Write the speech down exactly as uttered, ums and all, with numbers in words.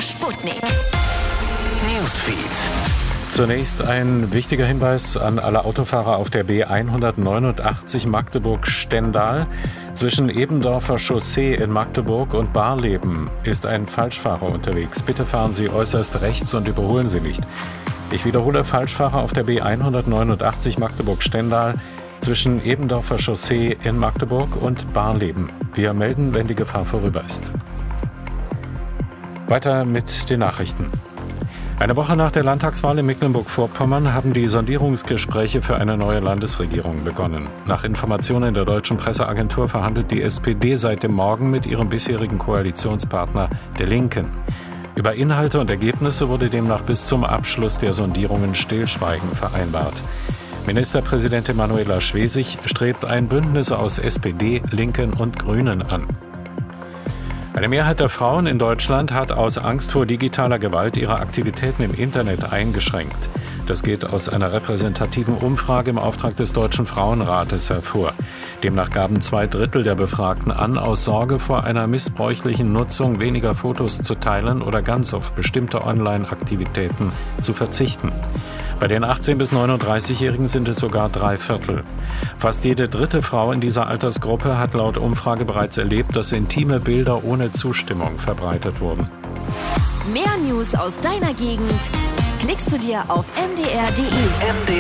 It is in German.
Sputnik. Newsfeed. Zunächst ein wichtiger Hinweis an alle Autofahrer auf der B hundertneunundachtzig Magdeburg-Stendal. Zwischen Ebendorfer Chaussee in Magdeburg und Barleben ist ein Falschfahrer unterwegs. Bitte fahren Sie äußerst rechts und überholen Sie nicht. Ich wiederhole, Falschfahrer auf der B hundertneunundachtzig Magdeburg-Stendal zwischen Ebendorfer Chaussee in Magdeburg und Barleben. Wir melden, wenn die Gefahr vorüber ist. Weiter mit den Nachrichten. Eine Woche nach der Landtagswahl in Mecklenburg-Vorpommern haben die Sondierungsgespräche für eine neue Landesregierung begonnen. Nach Informationen der Deutschen Presseagentur verhandelt die S P D seit dem Morgen mit ihrem bisherigen Koalitionspartner, der Linken. Über Inhalte und Ergebnisse wurde demnach bis zum Abschluss der Sondierungen Stillschweigen vereinbart. Ministerpräsidentin Manuela Schwesig strebt ein Bündnis aus S P D, Linken und Grünen an. Eine Mehrheit der Frauen in Deutschland hat aus Angst vor digitaler Gewalt ihre Aktivitäten im Internet eingeschränkt. Das geht aus einer repräsentativen Umfrage im Auftrag des Deutschen Frauenrates hervor. Demnach gaben zwei Drittel der Befragten an, aus Sorge vor einer missbräuchlichen Nutzung weniger Fotos zu teilen oder ganz auf bestimmte Online-Aktivitäten zu verzichten. Bei den achtzehn- bis neununddreißigjährigen sind es sogar drei Viertel. Fast jede dritte Frau in dieser Altersgruppe hat laut Umfrage bereits erlebt, dass intime Bilder ohne Zustimmung verbreitet wurden. Mehr News aus deiner Gegend klickst du dir auf m d r punkt d e. M D